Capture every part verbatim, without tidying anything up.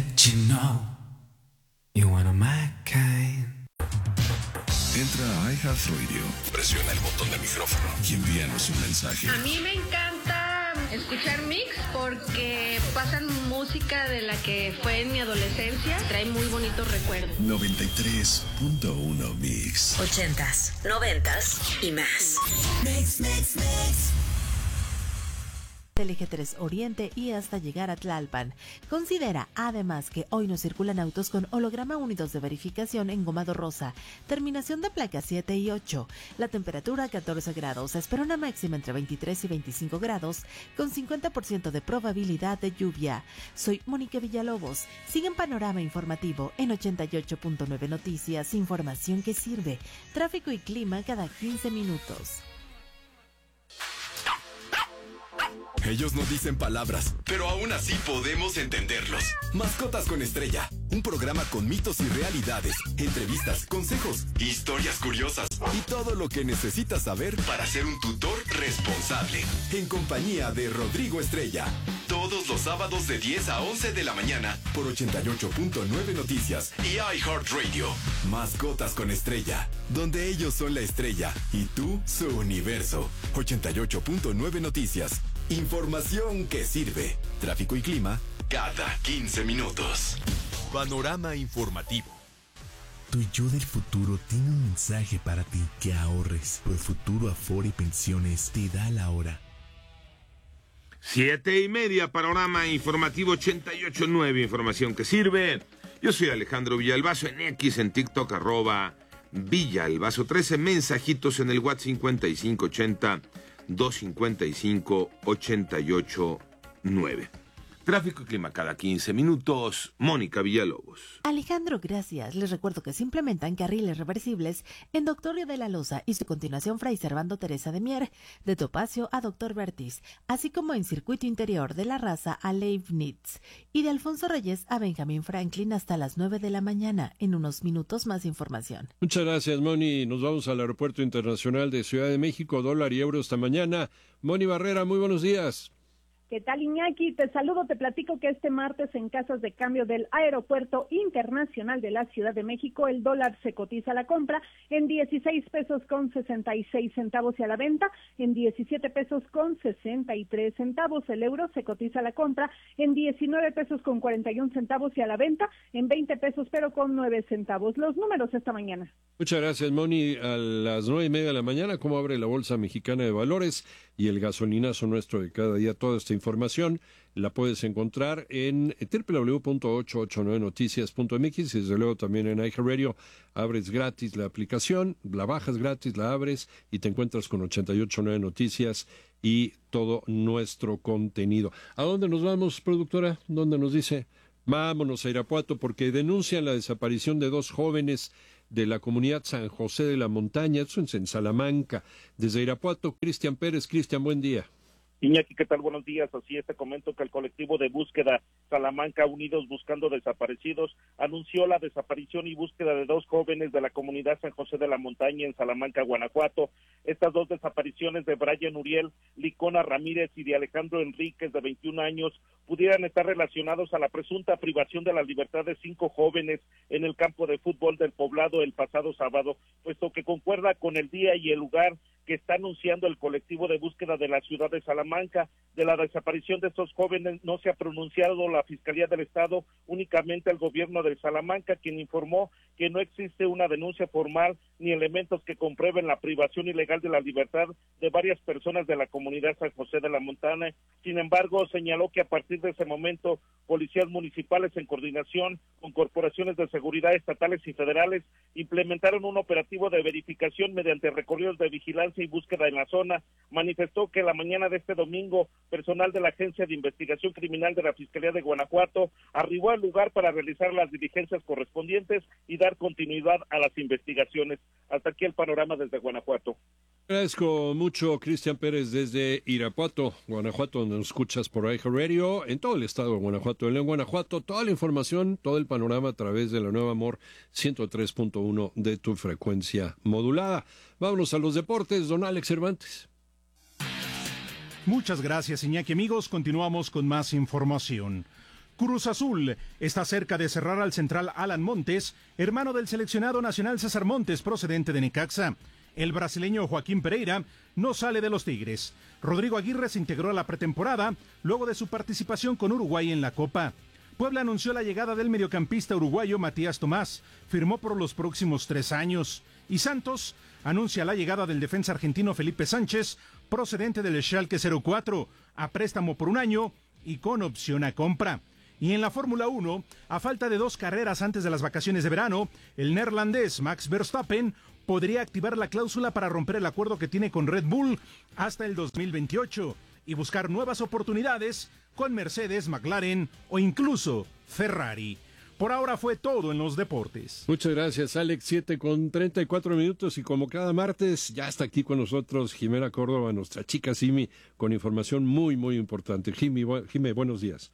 let you know you one of my kind. Entra a iHeartRadio, presiona el botón de micrófono y envíanos un mensaje. A mí me encanta escuchar Mix porque pasan música de la que fue en mi adolescencia. Trae muy bonitos recuerdos. noventa y tres punto uno Mix. Ochentas, noventas y más. Mix, mix, mix. Del eje tres Oriente y hasta llegar a Tlalpan. Considera además que hoy no circulan autos con holograma unidos de verificación en gomado rosa, terminación de placas siete y ocho. La temperatura catorce grados, se espera una máxima entre veintitrés y veinticinco grados, con cincuenta por ciento de probabilidad de lluvia. Soy Mónica Villalobos. Sigue en Panorama Informativo en ochenta y ocho punto nueve Noticias, información que sirve. Tráfico y clima cada quince minutos. Ellos no dicen palabras, pero aún así podemos entenderlos. Mascotas con Estrella, un programa con mitos y realidades, entrevistas, consejos, historias curiosas y todo lo que necesitas saber para ser un tutor responsable. En compañía de Rodrigo Estrella. Todos los sábados de diez a once de la mañana por ochenta y ocho punto nueve Noticias y iHeartRadio. Mascotas con Estrella, donde ellos son la estrella y tú su universo. ochenta y ocho punto nueve Noticias. Información que sirve. Tráfico y clima cada quince minutos. Panorama Informativo. Tu yo del futuro tiene un mensaje para ti: que ahorres. Profuturo Afore Pensiones te da la hora. Siete y media, Panorama Informativo ochenta y ocho punto nueve, información que sirve. Yo soy Alejandro Villalbazo, en X, en TikTok, arroba Villalbazo trece, mensajitos en el WhatsApp cincuenta y cinco ochenta, doscientos cincuenta y cinco, ochenta y ocho nueve. Tráfico y clima cada quince minutos. Mónica Villalobos. Alejandro, gracias. Les recuerdo que se implementan carriles reversibles en Doctor Río de la Loza y su continuación Fray Servando Teresa de Mier, de Topacio a Doctor Vertis, así como en circuito interior de La Raza a Leibniz y de Alfonso Reyes a Benjamín Franklin hasta las nueve de la mañana. En unos minutos más información. Muchas gracias, Moni. Nos vamos al Aeropuerto Internacional de Ciudad de México, dólar y euro esta mañana. Moni Barrera, muy buenos días. ¿Qué tal, Iñaki? Te saludo, te platico que este martes en casas de cambio del Aeropuerto Internacional de la Ciudad de México, el dólar se cotiza a la compra en dieciséis pesos con sesenta y seis centavos y a la venta en diecisiete pesos con sesenta y tres centavos. El euro se cotiza a la compra en diecinueve pesos con cuarenta y un centavos y a la venta en veinte pesos pero con nueve centavos. Los números esta mañana. Muchas gracias, Moni. A las nueve y media de la mañana, ¿cómo abre la Bolsa Mexicana de Valores y el gasolinazo nuestro de cada día? Toda esta información la puedes encontrar en doble u doble u doble u punto ochocientos ochenta y nueve noticias punto m x y desde luego también en iHeartRadio. Abres gratis la aplicación, la bajas gratis, la abres y te encuentras con ochenta y ocho punto nueve Noticias y todo nuestro contenido. ¿A dónde nos vamos, productora? ¿Dónde nos dice? Vámonos a Irapuato porque denuncian la desaparición de dos jóvenes de la comunidad San José de la Montaña, eso es en Salamanca. Desde Irapuato, Cristian Pérez. Cristian, buen día. Iñaki, ¿qué tal? Buenos días. Así es, te comento que el colectivo de búsqueda Salamanca Unidos Buscando Desaparecidos anunció la desaparición y búsqueda de dos jóvenes de la comunidad San José de la Montaña en Salamanca, Guanajuato. Estas dos desapariciones de Brian Uriel Licona Ramírez y de Alejandro Enríquez, de veintiún años, pudieran estar relacionados a la presunta privación de la libertad de cinco jóvenes en el campo de fútbol del Poblado el pasado sábado, puesto que concuerda con el día y el lugar que está anunciando el colectivo de búsqueda de la ciudad de Salamanca. De la desaparición de estos jóvenes no se ha pronunciado la Fiscalía del Estado, únicamente el gobierno de Salamanca, quien informó que no existe una denuncia formal ni elementos que comprueben la privación ilegal de la libertad de varias personas de la comunidad San José de la Montaña. Sin embargo, señaló que a partir de ese momento, policías municipales en coordinación con corporaciones de seguridad estatales y federales implementaron un operativo de verificación mediante recorridos de vigilancia y búsqueda en la zona. Manifestó que la mañana de este domingo, personal de la Agencia de Investigación Criminal de la Fiscalía de Guanajuato arribó al lugar para realizar las diligencias correspondientes y dar continuidad a las investigaciones. Hasta aquí el panorama desde Guanajuato. Agradezco mucho, Cristian Pérez, desde Irapuato, Guanajuato, donde nos escuchas por iHeartRadio, en todo el estado de Guanajuato, en León, Guanajuato. Toda la información, todo el panorama a través de la Nueva Amor ciento tres punto uno de tu frecuencia modulada. Vámonos a los deportes, don Alex Cervantes. Muchas gracias, Iñaki. Amigos, continuamos con más información. Cruz Azul está cerca de cerrar al central Alan Montes, hermano del seleccionado nacional César Montes, procedente de Necaxa. El brasileño Joaquín Pereira no sale de los Tigres. Rodrigo Aguirre se integró a la pretemporada luego de su participación con Uruguay en la Copa. Puebla anunció la llegada del mediocampista uruguayo Matías Tomás, firmó por los próximos tres años. Y Santos anuncia la llegada del defensa argentino Felipe Sánchez, procedente del Schalke cero cuatro, a préstamo por un año y con opción a compra. Y en la Fórmula uno, a falta de dos carreras antes de las vacaciones de verano, el neerlandés Max Verstappen podría activar la cláusula para romper el acuerdo que tiene con Red Bull hasta el dos mil veintiocho y buscar nuevas oportunidades con Mercedes, McLaren o incluso Ferrari. Por ahora fue todo en los deportes. Muchas gracias, Alex. siete con treinta y cuatro minutos y como cada martes ya está aquí con nosotros Jimena Córdoba, nuestra chica Simi, con información muy, muy importante. Jimmy, Jimé, buenos días.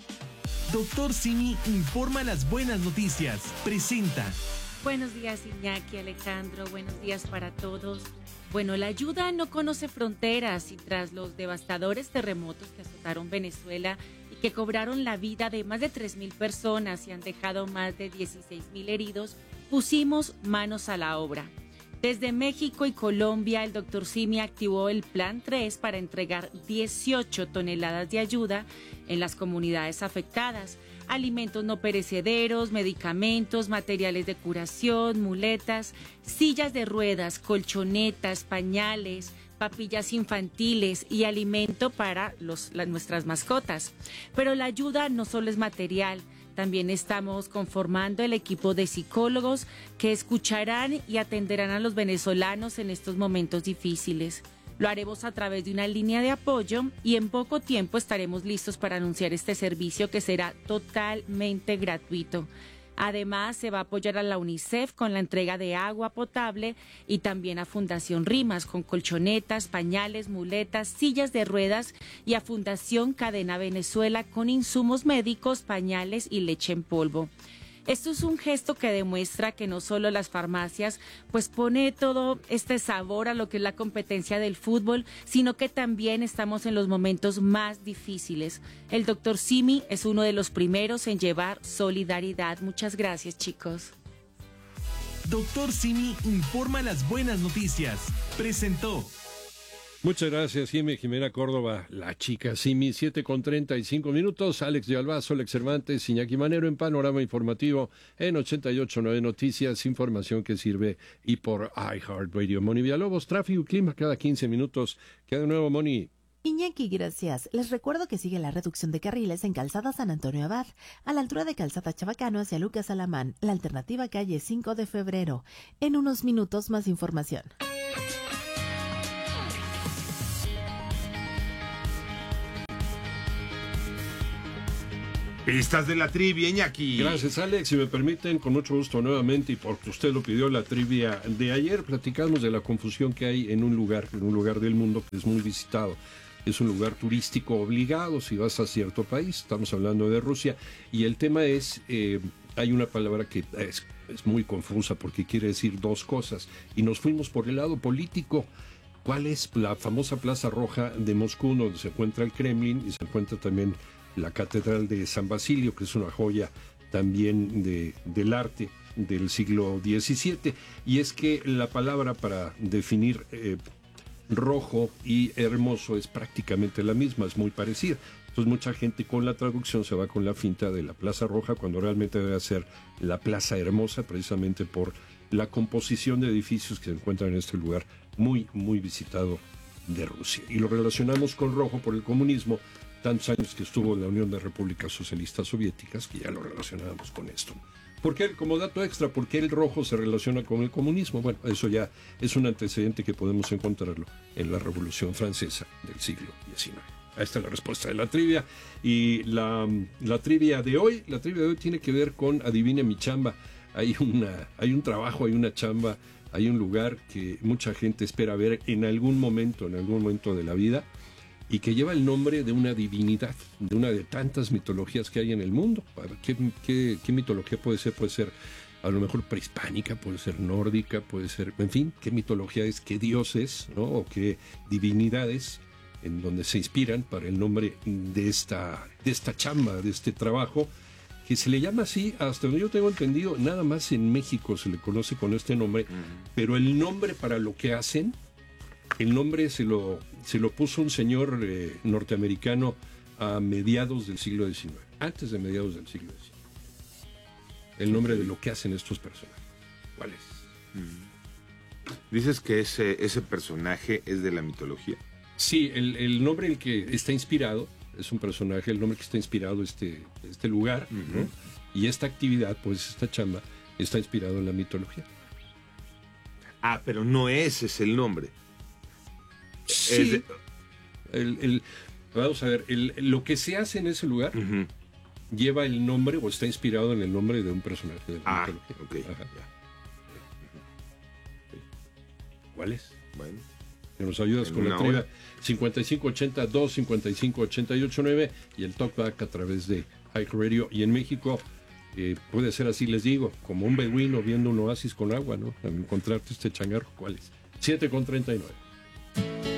Doctor Simi informa las buenas noticias. Presenta. Buenos días, Iñaki, Alejandro. Buenos días para todos. Bueno, la ayuda no conoce fronteras y tras los devastadores terremotos que azotaron Venezuela y que cobraron la vida de más de tres mil personas y han dejado más de dieciséis mil heridos, pusimos manos a la obra. Desde México y Colombia, el doctor Simi activó el Plan tres para entregar dieciocho toneladas de ayuda en las comunidades afectadas. Alimentos no perecederos, medicamentos, materiales de curación, muletas, sillas de ruedas, colchonetas, pañales, papillas infantiles y alimento para los, las, nuestras mascotas. Pero la ayuda no solo es material. También estamos conformando el equipo de psicólogos que escucharán y atenderán a los venezolanos en estos momentos difíciles. Lo haremos a través de una línea de apoyo y en poco tiempo estaremos listos para anunciar este servicio que será totalmente gratuito. Además, se va a apoyar a la UNICEF con la entrega de agua potable y también a Fundación Rimas con colchonetas, pañales, muletas, sillas de ruedas y a Fundación Cadena Venezuela con insumos médicos, pañales y leche en polvo. Esto es un gesto que demuestra que no solo las farmacias pues pone todo este sabor a lo que es la competencia del fútbol, sino que también estamos en los momentos más difíciles. El doctor Simi es uno de los primeros en llevar solidaridad. Muchas gracias, chicos. Doctor Simi informa las buenas noticias. Presentó. Muchas gracias, Jimé, Jimena Córdoba, la chica Simi, siete con treinta y cinco minutos, Alex de Albazo, Alex Cervantes, Iñaki Manero en Panorama Informativo en ochenta y ocho punto nueve Noticias, información que sirve y por iHeartRadio. Moni Villalobos, tráfico y clima cada quince minutos. ¿Qué de nuevo, Moni? Iñaki, gracias. Les recuerdo que sigue la reducción de carriles en Calzada San Antonio Abad, a la altura de Calzada Chabacano hacia Lucas Alamán, la alternativa calle cinco de febrero. En unos minutos más información. Pistas de la trivia, Iñaki. Gracias, Alex. Si me permiten, con mucho gusto nuevamente, y porque usted lo pidió, la trivia de ayer, platicamos de la confusión que hay en un lugar, en un lugar del mundo que es muy visitado. Es un lugar turístico obligado si vas a cierto país. Estamos hablando de Rusia. Y el tema es, eh, hay una palabra que es, es muy confusa porque quiere decir dos cosas. Y nos fuimos por el lado político. ¿Cuál es la famosa Plaza Roja de Moscú, donde se encuentra el Kremlin y se encuentra también la Catedral de San Basilio, que es una joya también de, del arte del siglo diecisiete? Y es que la palabra para definir eh, rojo y hermoso es prácticamente la misma, es muy parecida. Entonces mucha gente con la traducción se va con la finta de la Plaza Roja cuando realmente debe ser la Plaza Hermosa, precisamente por la composición de edificios que se encuentran en este lugar muy, muy visitado de Rusia. Y lo relacionamos con rojo por el comunismo, tantos años que estuvo en la Unión de Repúblicas Socialistas Soviéticas, que ya lo relacionábamos con esto. ¿Por qué, como dato extra, por qué el rojo se relaciona con el comunismo? Bueno, eso ya es un antecedente que podemos encontrarlo en la Revolución Francesa del siglo diecinueve. Ahí está la respuesta de la trivia. Y la, la trivia de hoy, la trivia de hoy tiene que ver con Adivine mi chamba. Hay, una, hay un trabajo, hay una chamba, hay un lugar que mucha gente espera ver en algún momento, en algún momento de la vida, y que lleva el nombre de una divinidad, de una de tantas mitologías que hay en el mundo. ¿Qué, qué, qué mitología puede ser? Puede ser a lo mejor prehispánica, puede ser nórdica, puede ser, en fin, qué mitología es, qué dioses, ¿no? O qué divinidades en donde se inspiran para el nombre de esta, de esta chamba, de este trabajo, que se le llama así, hasta donde yo tengo entendido, nada más en México se le conoce con este nombre, uh-huh. pero el nombre para lo que hacen, el nombre se lo, se lo puso un señor eh, norteamericano a mediados del siglo diecinueve, antes de mediados del siglo diecinueve. El nombre de lo que hacen estos personajes. ¿Cuál es? Uh-huh. Dices que ese, ese personaje es de la mitología. Sí, el, el nombre en el que está inspirado es un personaje, el nombre que está inspirado este, este lugar, uh-huh. ¿no? Y esta actividad, pues esta chamba, está inspirado en la mitología. Ah, pero no ese es el nombre. Sí. Es de... el, el, vamos a ver, el, lo que se hace en ese lugar uh-huh. lleva el nombre o está inspirado en el nombre de un personaje de la ah, mitología. Okay. Ajá. Ya. ¿Cuál es? Bueno. Que nos ayudas con la trivia. cincuenta y cinco ochenta, dos cincuenta y cinco ochenta y ocho nueve y el talkback a través de Hike Radio. Y en México eh, puede ser así, les digo, como un beduino viendo un oasis con agua, ¿no? Al encontrarte este changarro, ¿cuál es? siete con treinta y nueve.